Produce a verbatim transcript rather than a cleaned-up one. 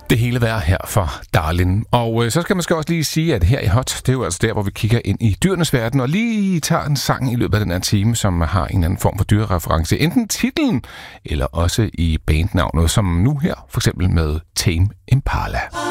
Det hele værd her for Darlin. Og øh, så skal man skal også lige sige, at her i Hot, det er jo altså der, hvor vi kigger ind i dyrenes verden, og lige tager en sang i løbet af den her time, som har en anden form for dyrereference. Enten titlen, eller også i bandnavnet, som nu her, for eksempel med Tame Impala.